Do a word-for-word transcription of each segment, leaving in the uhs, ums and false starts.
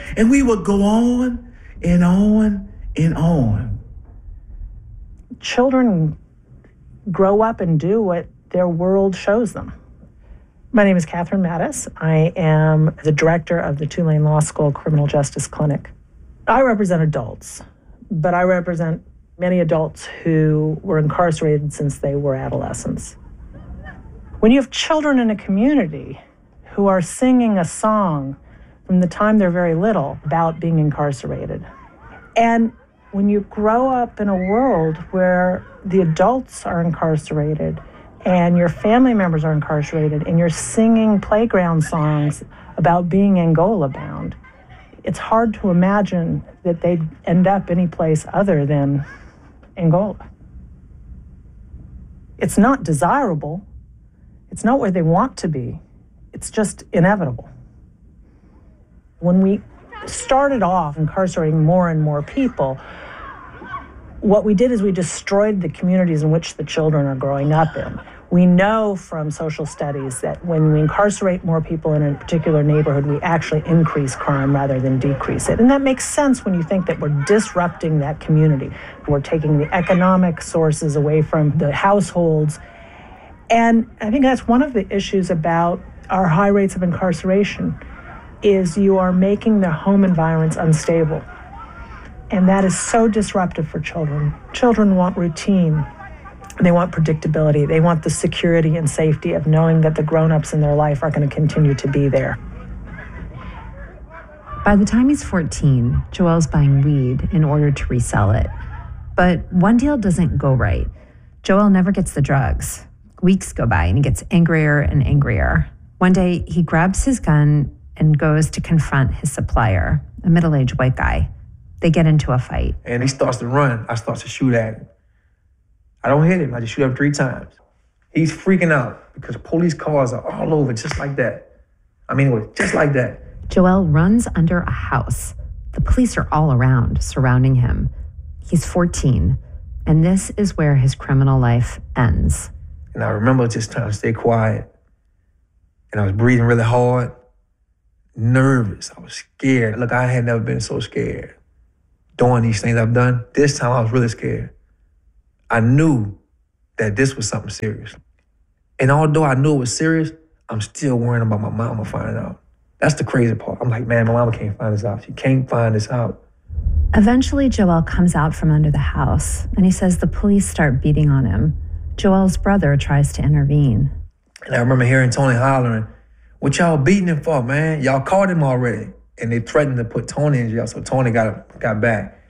And we would go on and on and on. Children grow up and do what their world shows them. My name is Catherine Mattis. I am the director of the Tulane Law School Criminal Justice Clinic. I represent adults, but I represent many adults who were incarcerated since they were adolescents. When you have children in a community who are singing a song from the time they're very little about being incarcerated, and when you grow up in a world where the adults are incarcerated and your family members are incarcerated and you're singing playground songs about being Angola bound, it's hard to imagine that they'd end up any place other than Angola. It's not desirable. It's not where they want to be. It's just inevitable. When we started off incarcerating more and more people, what we did is we destroyed the communities in which the children are growing up in. We know from social studies that when we incarcerate more people in a particular neighborhood, we actually increase crime rather than decrease it. And that makes sense when you think that we're disrupting that community. We're taking the economic sources away from the households. And I think that's one of the issues about our high rates of incarceration, is you are making their home environments unstable. And that is so disruptive for children. Children want routine. They want predictability. They want the security and safety of knowing that the grown-ups in their life are going to continue to be there. By the time he's fourteen, Joel's buying weed in order to resell it. But one deal doesn't go right. Joel never gets the drugs. Weeks go by and he gets angrier and angrier. One day, he grabs his gun and goes to confront his supplier, a middle-aged white guy. They get into a fight. And he starts to run. I start to shoot at him. I don't hit him. I just shoot him three times. He's freaking out because police cars are all over just like that. I mean, it was just like that. Joel runs under a house. The police are all around, surrounding him. He's fourteen, and this is where his criminal life ends. And I remember just trying to stay quiet. And I was breathing really hard, nervous. I was scared. Look, I had never been so scared doing these things I've done. This time I was really scared. I knew that this was something serious. And although I knew it was serious, I'm still worrying about my mama finding out. That's the crazy part. I'm like, man, my mama can't find this out. She can't find this out. Eventually, Joel comes out from under the house, and he says the police start beating on him. Joel's brother tries to intervene. And I remember hearing Tony hollering, what y'all beating him for, man? Y'all caught him already. And they threatened to put Tony in jail, so Tony got got back.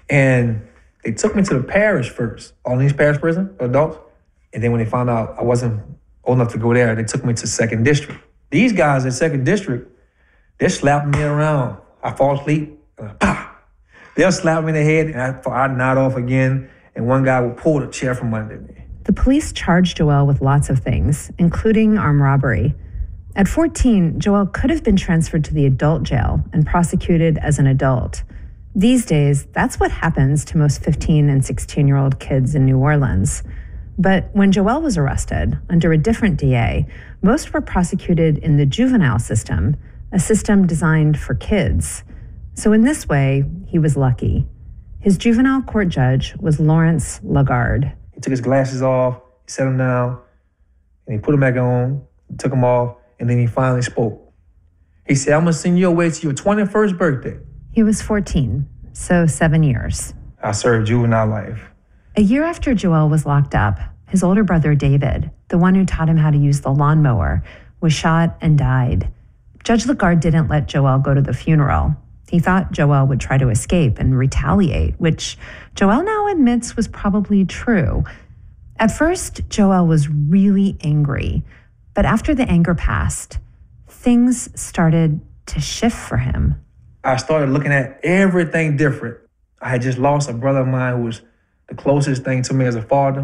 And they took me to the parish first, Orleans Parish Prison, adults. And then when they found out I wasn't old enough to go there, they took me to second District. These guys in second District, they're slapping me around. I fall asleep, and I, pow! They'll slap me in the head, and I, I nod off again, and one guy will pull the chair from under me. The police charged Joel with lots of things, including armed robbery. At fourteen, Joel could have been transferred to the adult jail and prosecuted as an adult. These days, that's what happens to most fifteen and sixteen-year-old kids in New Orleans. But when Joel was arrested, under a different D A, most were prosecuted in the juvenile system, a system designed for kids. So in this way, he was lucky. His juvenile court judge was Lawrence Lagarde. He took his glasses off, he set them down, and he put them back on, took them off, and then he finally spoke. He said, I'm gonna send you away to your twenty-first birthday. He was fourteen, so seven years. I served juvenile life. A year after Joel was locked up, his older brother David, the one who taught him how to use the lawnmower, was shot and died. Judge Lagarde didn't let Joel go to the funeral. He thought Joel would try to escape and retaliate, which Joel now admits was probably true. At first, Joel was really angry, but after the anger passed, things started to shift for him. I started looking at everything different. I had just lost a brother of mine who was the closest thing to me as a father.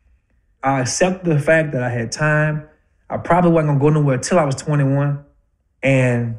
I accepted the fact that I had time. I probably wasn't gonna go nowhere till I was twenty-one. And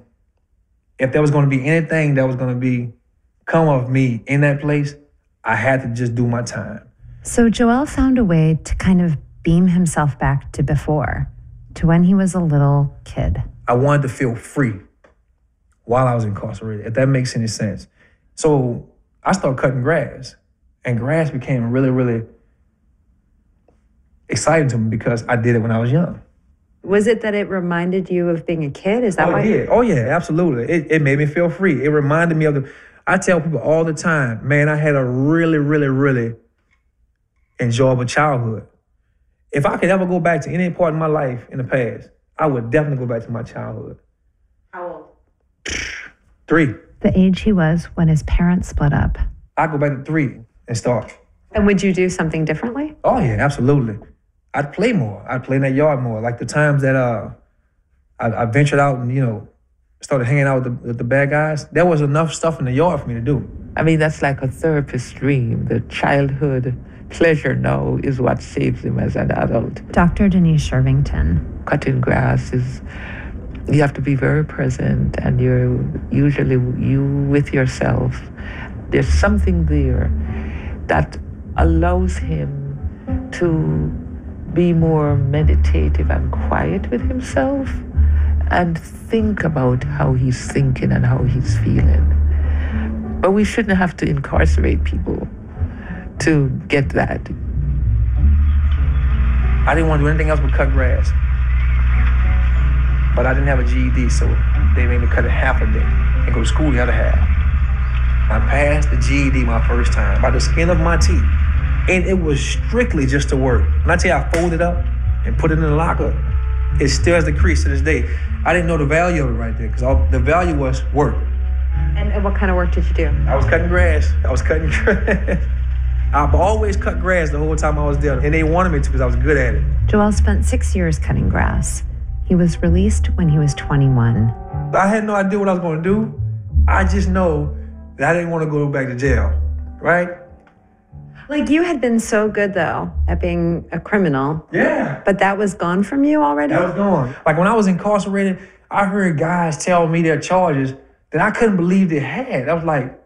if there was gonna be anything that was gonna be come of me in that place, I had to just do my time. So Joel found a way to kind of beam himself back to before, to when he was a little kid. I wanted to feel free. while I was incarcerated, if that makes any sense. So I started cutting grass, and grass became really, really exciting to me because I did it when I was young. Was it that it reminded you of being a kid? Is that oh, why? Yeah. Oh, yeah, absolutely. It, it made me feel free. It reminded me of the, I tell people all the time, man, I had a really, really, really enjoyable childhood. If I could ever go back to any part of my life in the past, I would definitely go back to my childhood. How old? Three. The age he was when his parents split up. I'd go back to three and start. And would you do something differently? Oh, yeah, absolutely. I'd play more. I'd play in that yard more. Like the times that uh, I, I ventured out and, you know, started hanging out with the, with the bad guys, there was enough stuff in the yard for me to do. I mean, that's like a therapist's dream. The childhood pleasure now is what saves him as an adult. Doctor Denise Shervington. Cutting grass is, you have to be very present, and you're usually you with yourself. There's something there that allows him to be more meditative and quiet with himself and think about how he's thinking and how he's feeling. But we shouldn't have to incarcerate people to get that. I didn't want to do anything else but cut grass. But I didn't have a G E D, so they made me cut it half a day and go to school the other half. I passed the G E D my first time by the skin of my teeth. And it was strictly just to work. When I tell you I folded up and put it in the locker, it still has the crease to this day. I didn't know the value of it right there, because the value was work. And, and what kind of work did you do? I was cutting grass. I was cutting grass. I've always cut grass the whole time I was there, and they wanted me to because I was good at it. Joel spent six years cutting grass. He was released when he was twenty-one. I had no idea what I was going to do. I just know that I didn't want to go back to jail, right? Like, you had been so good, though, at being a criminal. Yeah. But that was gone from you already? That was gone. Like, when I was incarcerated, I heard guys tell me their charges that I couldn't believe they had. I was like,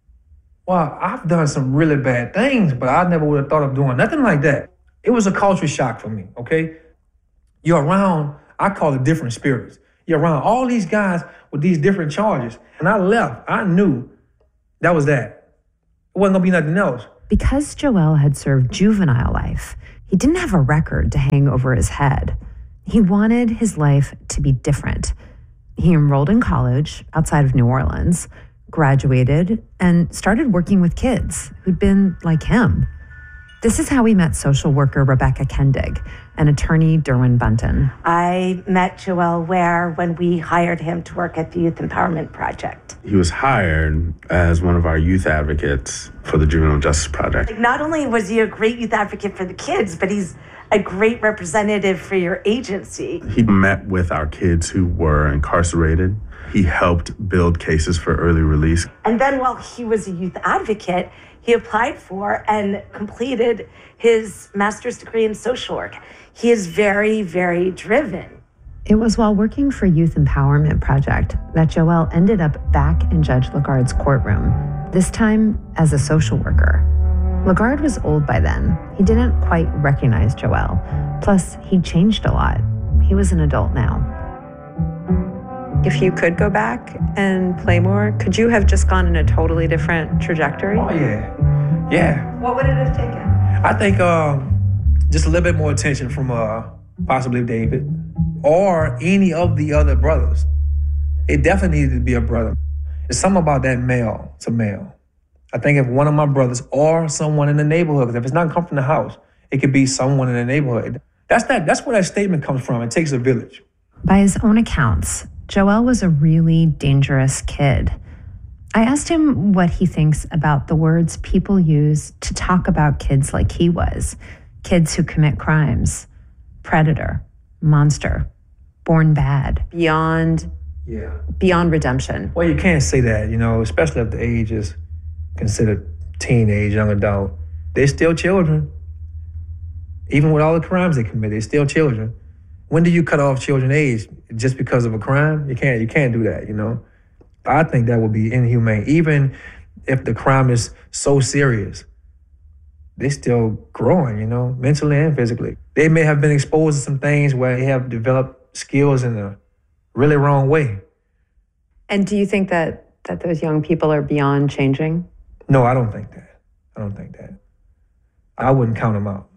well, I've done some really bad things, but I never would have thought of doing nothing like that. It was a culture shock for me, okay? You're around, I call it different spirits. You're around all these guys with these different charges. And I left, I knew that was that. It wasn't gonna be nothing else. Because Joel had served juvenile life, he didn't have a record to hang over his head. He wanted his life to be different. He enrolled in college outside of New Orleans, graduated, and started working with kids who'd been like him. This is how we met social worker Rebecca Kendig and attorney Derwin Bunton. I met Joel Ware when we hired him to work at the Youth Empowerment Project. He was hired as one of our youth advocates for the Juvenile Justice Project. Like, not only was he a great youth advocate for the kids, but he's a great representative for your agency. He met with our kids who were incarcerated. He helped build cases for early release. And then while he was a youth advocate, he applied for and completed his master's degree in social work. He is very, very driven. It was while working for Youth Empowerment Project that Joel ended up back in Judge Lagarde's courtroom, this time as a social worker. Lagarde was old by then. He didn't quite recognize Joel. Plus, he'd changed a lot. He was an adult now. If you could go back and play more, could you have just gone in a totally different trajectory? Oh, yeah. Yeah. What would it have taken? I think uh, just a little bit more attention from uh, possibly David or any of the other brothers. It definitely needed to be a brother. There's something about that male to male. I think if one of my brothers or someone in the neighborhood, because if it's not come from the house, it could be someone in the neighborhood. That's that. That's where that statement comes from. It takes a village. By his own accounts, Joel was a really dangerous kid. I asked him what he thinks about the words people use to talk about kids like he was, kids who commit crimes, predator, monster, born bad, beyond, yeah. beyond redemption. Well, you can't say that, you know, especially if the age is considered teenage, young adult. They're still children. Even with all the crimes they commit, they're still children. When do you cut off children's age? Just because of a crime? You can't, you can't do that, you know? I think that would be inhumane. Even if the crime is so serious, they're still growing, you know, mentally and physically. They may have been exposed to some things where they have developed skills in a really wrong way. And do you think that, that those young people are beyond changing? No, I don't think that. I don't think that. I wouldn't count them out.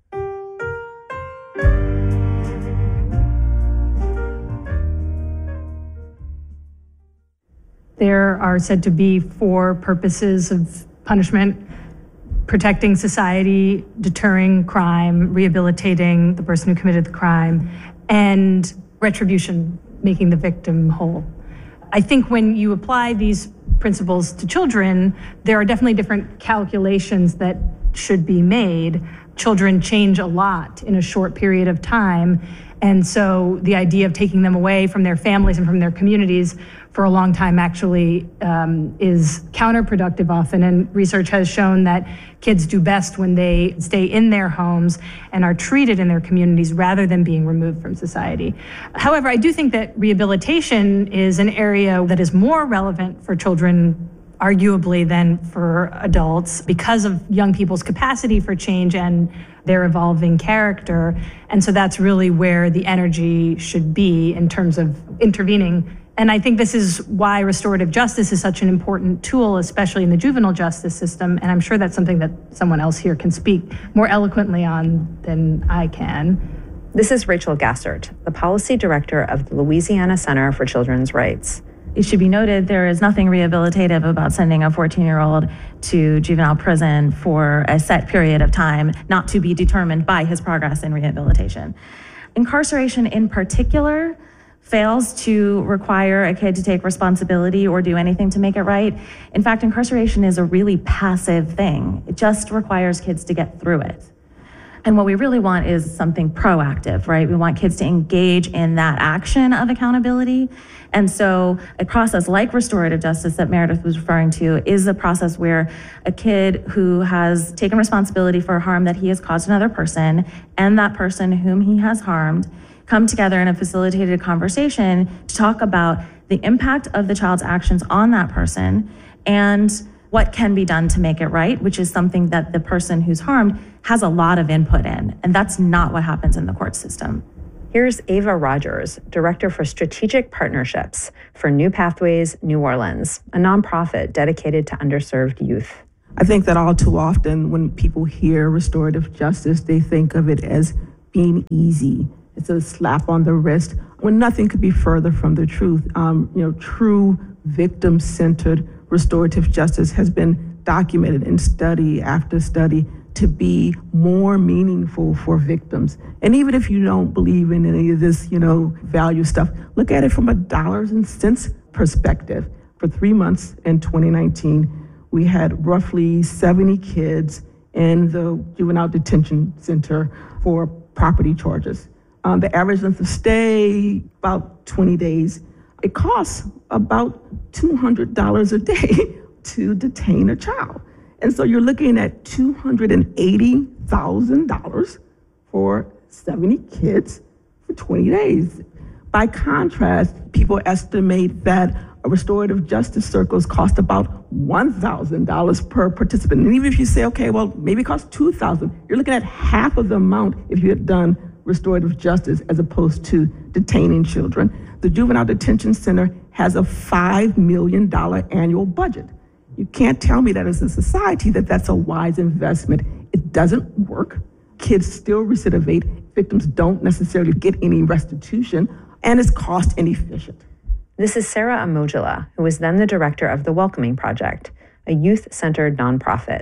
There are said to be four purposes of punishment: protecting society, deterring crime, rehabilitating the person who committed the crime, and retribution, making the victim whole. I think when you apply these principles to children, there are definitely different calculations that should be made. Children change a lot in a short period of time. And so the idea of taking them away from their families and from their communities for a long time actually um, is counterproductive often. And research has shown that kids do best when they stay in their homes and are treated in their communities rather than being removed from society. However, I do think that rehabilitation is an area that is more relevant for children arguably than for adults because of young people's capacity for change and their evolving character. And so that's really where the energy should be in terms of intervening. And I think this is why restorative justice is such an important tool, especially in the juvenile justice system. And I'm sure that's something that someone else here can speak more eloquently on than I can. This is Rachel Gassert, the policy director of the Louisiana Center for Children's Rights. It should be noted there is nothing rehabilitative about sending a fourteen-year-old to juvenile prison for a set period of time, not to be determined by his progress in rehabilitation. Incarceration in particular fails to require a kid to take responsibility or do anything to make it right. In fact, incarceration is a really passive thing. It just requires kids to get through it. And what we really want is something proactive, right? We want kids to engage in that action of accountability. And so a process like restorative justice that Meredith was referring to is a process where a kid who has taken responsibility for harm that he has caused another person and that person whom he has harmed come together in a facilitated conversation to talk about the impact of the child's actions on that person and what can be done to make it right, which is something that the person who's harmed has a lot of input in. And that's not what happens in the court system. Here's Ava Rogers, Director for Strategic Partnerships for New Pathways New Orleans, a nonprofit dedicated to underserved youth. I think that all too often when people hear restorative justice, they think of it as being easy. It's a slap on the wrist, when nothing could be further from the truth. Um, you know, true victim-centered restorative justice has been documented in study after study to be more meaningful for victims. And even if you don't believe in any of this, you know, value stuff, look at it from a dollars and cents perspective. For three months in twenty nineteen, we had roughly seventy kids in the juvenile detention center for property charges. Um, the average length of stay, about twenty days. It costs about two hundred dollars a day to detain a child. And so you're looking at two hundred eighty thousand dollars for seventy kids for twenty days. By contrast, people estimate that restorative justice circles cost about one thousand dollars per participant. And even if you say, okay, well, maybe it costs two thousand dollars, you're looking at half of the amount if you had done restorative justice as opposed to detaining children. The Juvenile Detention Center has a five million dollars annual budget. You can't tell me that as a society that that's a wise investment. It doesn't work. Kids still recidivate. Victims don't necessarily get any restitution, and it's cost inefficient. This is Sarah Amojala, who was then the director of the Welcoming Project, a youth-centered nonprofit.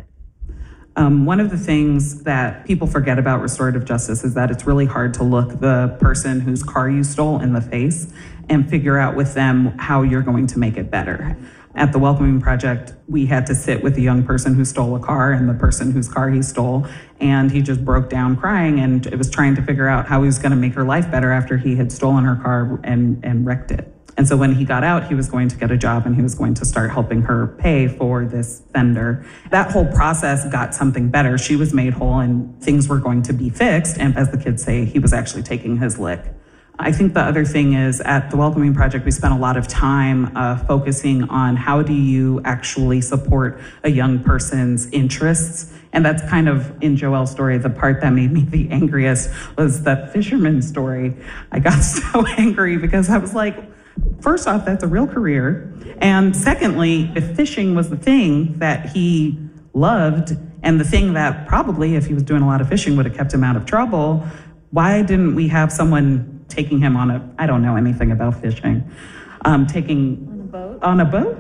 Um, one of the things that people forget about restorative justice is that it's really hard to look the person whose car you stole in the face and figure out with them how you're going to make it better. At the Welcoming Project, we had to sit with the young person who stole a car and the person whose car he stole, and he just broke down crying and it was trying to figure out how he was going to make her life better after he had stolen her car and, and wrecked it. And so when he got out, he was going to get a job and he was going to start helping her pay for this fender. That whole process got something better. She was made whole and things were going to be fixed. And as the kids say, he was actually taking his lick. I think the other thing is at the Welcoming Project, we spent a lot of time uh, focusing on how do you actually support a young person's interests. And that's kind of, in Joelle's story, the part that made me the angriest was that fisherman story. I got so angry because I was like, First off, that's a real career. And secondly, if fishing was the thing that he loved and the thing that probably, if he was doing a lot of fishing, would have kept him out of trouble, why didn't we have someone taking him on a, I don't know anything about fishing, um, taking... On a boat? On a boat?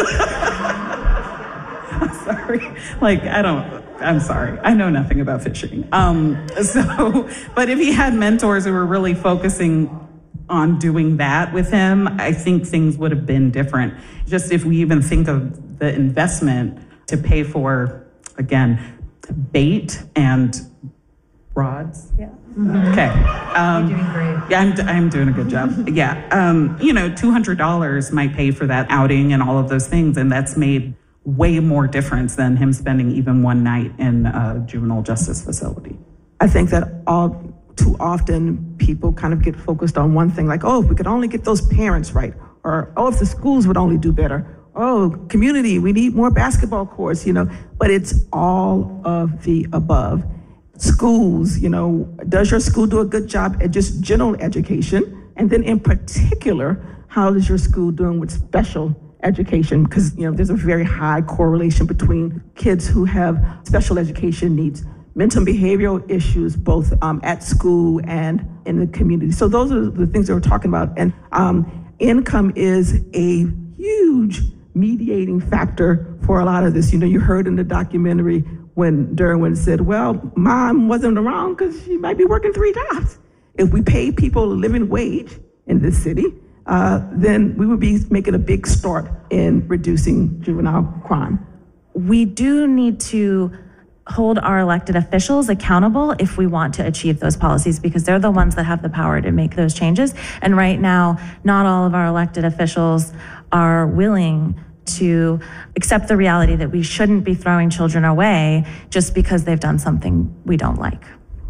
I'm sorry. Like, I don't... I'm sorry. I know nothing about fishing. Um, so, but if he had mentors who were really focusing on doing that with him, I think things would have been different. Just if we even think of the investment to pay for, again, bait and rods. Yeah. Mm-hmm. Okay. Um, You're doing great. Yeah, I'm, I'm doing a good job. Yeah. Um, you know, two hundred dollars might pay for that outing and all of those things, and that's made way more difference than him spending even one night in a juvenile justice facility. I think that all too often people kind of get focused on one thing, like, oh, if we could only get those parents right, or oh, if the schools would only do better, oh, community, we need more basketball courts, you know, but it's all of the above. Schools, you know, does your school do a good job at just general education? And then in particular, how is your school doing with special education? Because, you know, there's a very high correlation between kids who have special education needs, mental and behavioral issues, both um, at school and in the community. So those are the things that we're talking about. And um, income is a huge mediating factor for a lot of this. You know, you heard in the documentary when Derwin said, well, mom wasn't around because she might be working three jobs. If we pay people a living wage in this city, uh, then we would be making a big start in reducing juvenile crime. We do need to hold our elected officials accountable if we want to achieve those policies, because they're the ones that have the power to make those changes. And right now, not all of our elected officials are willing to accept the reality that we shouldn't be throwing children away just because they've done something we don't like.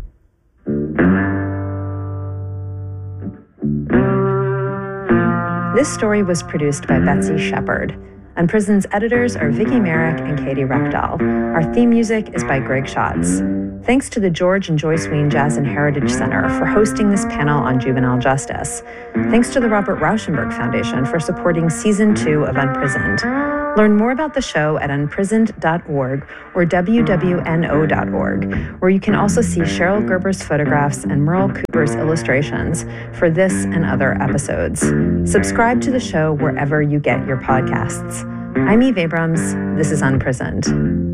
This story was produced by Betsy Shepard. Unprisoned's editors are Vicky Merrick and Katie Reckdahl. Our theme music is by Greg Schatz. Thanks to the George and Joyce Wein Jazz and Heritage Center for hosting this panel on juvenile justice. Thanks to the Robert Rauschenberg Foundation for supporting season two of Unprisoned. Learn more about the show at unprisoned dot org or w w n o dot org, where you can also see Cheryl Gerber's photographs and Merle Cooper's illustrations for this and other episodes. Subscribe to the show wherever you get your podcasts. I'm Eve Abrams. This is Unprisoned.